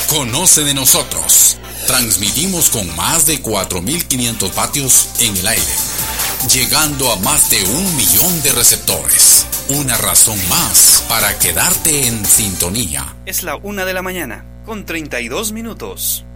Conoce de nosotros. Transmitimos con más de 4.500 vatios en el aire, llegando a más de 1 millón de receptores. Una razón más para quedarte en sintonía. Es la 1:32 a.m.